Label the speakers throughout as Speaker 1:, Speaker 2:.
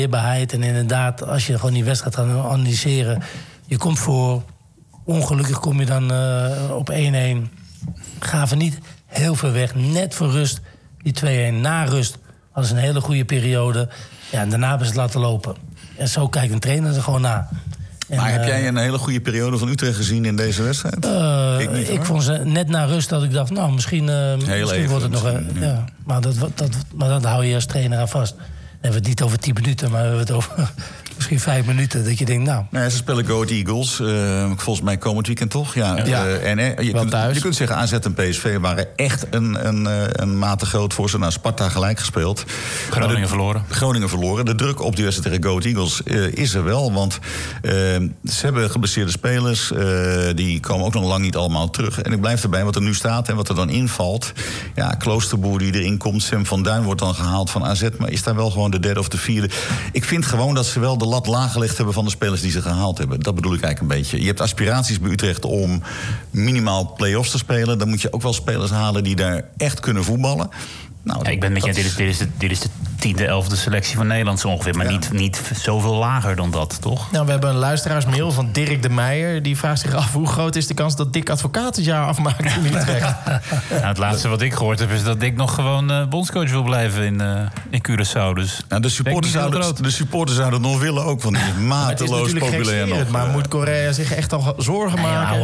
Speaker 1: weerbaarheid. En inderdaad, als je gewoon die wedstrijd gaat analyseren, je komt voor. Ongelukkig kom je dan op 1-1. Gaven niet heel veel weg. Net voor rust, die 2-1. Na rust hadden ze een hele goede periode. Ja, en daarna hebben ze het laten lopen. En zo kijkt een trainer er gewoon naar.
Speaker 2: Maar heb jij een hele goede periode van Utrecht gezien in deze wedstrijd?
Speaker 1: Ik vond ze net na rust dat ik dacht, nou, misschien wordt het nog... Ja. Maar dat hou je als trainer aan vast. Dan hebben we het niet over 10 minuten, maar we hebben het over misschien 5 minuten. Dat je denkt, nou...
Speaker 2: Nee, ze spelen Go Ahead Eagles. Volgens mij komend weekend toch? Ja. Je kunt zeggen, AZ en PSV waren echt een mate groot voor ze. Naar Sparta gelijk gespeeld. Groningen verloren. De druk op die wedstrijd tegen Go Ahead Eagles is er wel. Want ze hebben geblesseerde spelers. Die komen ook nog lang niet allemaal terug. En ik blijf erbij wat er nu staat en wat er dan invalt. Ja, Kloosterboer die erin komt. Sam van Duin wordt dan gehaald van AZ. Maar is daar wel gewoon de derde of de vierde? Ik vind gewoon dat ze wel de lat laag gelegd hebben van de spelers die ze gehaald hebben. Dat bedoel ik eigenlijk een beetje. Je hebt aspiraties bij Utrecht om minimaal play-offs te spelen. Dan moet je ook wel spelers halen die daar echt kunnen voetballen. Nou,
Speaker 3: ik ben met je, dit is de 10e, 11e selectie van Nederland zo ongeveer. Maar niet zoveel lager dan dat, toch?
Speaker 4: Nou, we hebben een luisteraarsmail van Dirk de Meijer. Die vraagt zich af, hoe groot is de kans dat Dick Advocaat het jaar afmaakt in Utrecht?
Speaker 3: Nou, het laatste wat ik gehoord heb is dat Dick nog gewoon bondscoach wil blijven in Curaçao. Dus
Speaker 2: nou, de supporters zouden het nog willen ook, want die is mateloos populair nog.
Speaker 4: Maar moet Correa zich echt al zorgen maken?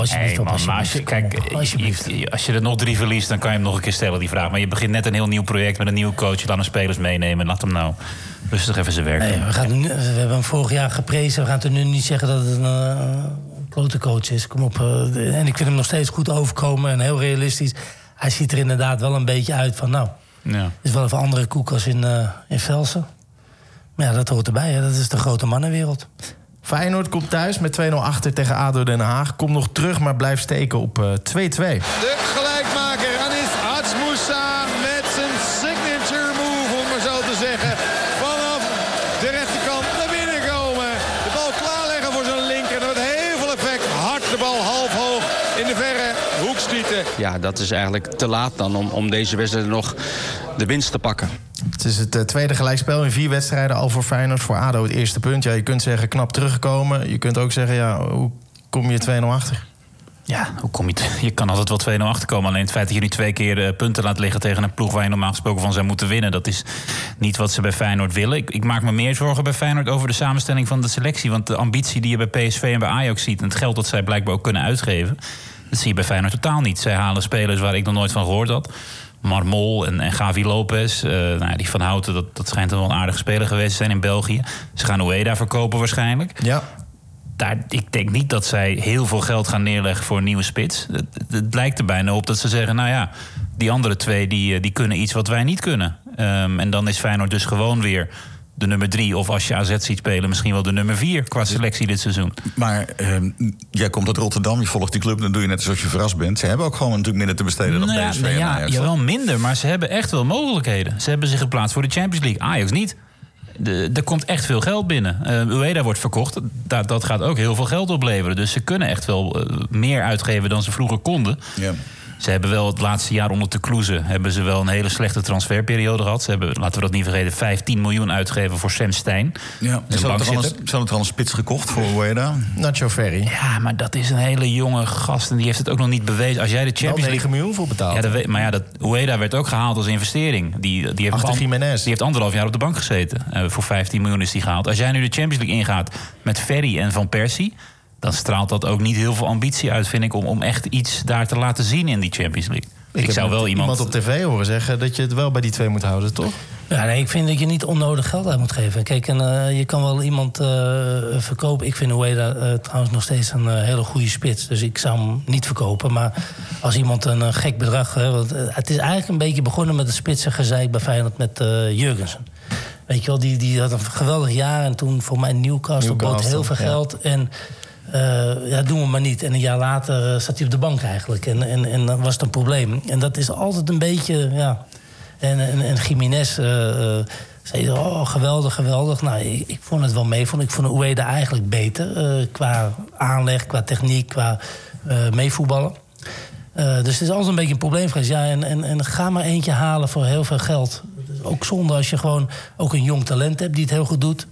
Speaker 3: Als je er nog 3 verliest, dan kan je hem nog een keer stellen, die vraag. Maar je begint net een heel nieuw project met een nieuwe coach. Laat hem spelers meenemen. Laat hem nou rustig even zijn werk doen.
Speaker 1: We hebben hem vorig jaar geprezen. We gaan het nu niet zeggen dat het een klote coach is. Kom op. En ik vind hem nog steeds goed overkomen en heel realistisch. Hij ziet er inderdaad wel een beetje uit van, nou, het is wel even andere koek als in Velsen. Maar ja, dat hoort erbij. Hè. Dat is de grote mannenwereld.
Speaker 4: Feyenoord komt thuis met 2-0 achter tegen ADO Den Haag. Komt nog terug, maar blijft steken op 2-2.
Speaker 5: De gelijkmaker Anis Hatsmoussa met zijn signature move, om maar zo te zeggen. Vanaf de rechterkant naar binnen komen. De bal klaarleggen voor zijn linker. En met heel veel effect hard de bal half hoog in de verre hoek schieten.
Speaker 6: Ja, dat is eigenlijk te laat dan om deze wedstrijd nog de winst te pakken.
Speaker 4: Het is het tweede gelijkspel in 4 wedstrijden al voor Feyenoord. Voor ADO het eerste punt. Ja, je kunt zeggen knap teruggekomen. Je kunt ook zeggen, ja, hoe kom je 2-0 achter?
Speaker 3: Ja, je kan altijd wel 2-0 achterkomen. Alleen het feit dat je nu 2 keer punten laat liggen tegen een ploeg waar je normaal gesproken van zou moeten winnen, dat is niet wat ze bij Feyenoord willen. Ik maak me meer zorgen bij Feyenoord over de samenstelling van de selectie. Want de ambitie die je bij PSV en bij Ajax ziet, en het geld dat zij blijkbaar ook kunnen uitgeven, dat zie je bij Feyenoord totaal niet. Zij halen spelers waar ik nog nooit van gehoord had. Marmol en Gavi Lopez. Die Van Houten, dat schijnt wel een aardige speler geweest te zijn in België. Ze gaan Ueda verkopen waarschijnlijk.
Speaker 4: Ja.
Speaker 3: Ik denk niet dat zij heel veel geld gaan neerleggen voor een nieuwe spits. Het lijkt er bijna op dat ze zeggen, nou ja, die andere 2 die kunnen iets wat wij niet kunnen. En dan is Feyenoord dus gewoon weer de nummer 3. Of als je AZ ziet spelen, misschien wel de nummer 4 qua selectie dit seizoen.
Speaker 2: Maar jij komt uit Rotterdam, je volgt die club, dan doe je net alsof je verrast bent. Ze hebben ook gewoon natuurlijk minder te besteden dan PSV en Ajax.
Speaker 3: Ja, wel minder, maar ze hebben echt wel mogelijkheden. Ze hebben zich geplaatst voor de Champions League. Ajax niet. Er komt echt veel geld binnen. Ueda wordt verkocht. Dat gaat ook heel veel geld opleveren. Dus ze kunnen echt wel meer uitgeven dan ze vroeger konden. Ja. Ze hebben wel het laatste jaar onder de Kloeze hebben ze wel een hele slechte transferperiode gehad. Ze hebben, laten we dat niet vergeten, 15 miljoen uitgegeven voor Sam Stein.
Speaker 2: Ja. Ze hadden al een spits gekocht voor Ueda.
Speaker 4: Nacho Ferry.
Speaker 3: Ja, maar dat is een hele jonge gast en die heeft het ook nog niet bewezen. Als jij de Champions League
Speaker 4: 9 miljoen voor betaald.
Speaker 3: Ja, Ueda werd ook gehaald als investering. Die heeft
Speaker 4: Jiménez.
Speaker 3: Die heeft 1,5 jaar op de bank gezeten. Voor 15 miljoen is die gehaald. Als jij nu de Champions League ingaat met Ferry en Van Persie, dan straalt dat ook niet heel veel ambitie uit, vind ik, om echt iets daar te laten zien in die Champions League.
Speaker 4: Ik zou wel iemand op tv horen zeggen dat je het wel bij die 2 moet houden, toch?
Speaker 1: Ja, nee, ik vind dat je niet onnodig geld uit moet geven. Kijk, je kan wel iemand verkopen. Ik vind Ueda trouwens nog steeds een hele goede spits. Dus ik zou hem niet verkopen. Maar als iemand een gek bedrag... want het is eigenlijk een beetje begonnen met het spitsengezeik bij Feyenoord met Jurgensen. Weet je wel, die had een geweldig jaar. En toen voor mij Newcastle bood heel veel geld. En doen we maar niet. En een jaar later zat hij op de bank eigenlijk. En dan was het een probleem. En dat is altijd een beetje... Ja. En Jiménez zei, geweldig. Nou, ik vond het wel mee. Ik vond Ueda eigenlijk beter. Qua aanleg, qua techniek, qua meevoetballen. Dus het is altijd een beetje een probleem geweest. Ja, en ga maar eentje halen voor heel veel geld. Ook zonde als je gewoon ook een jong talent hebt die het heel goed doet.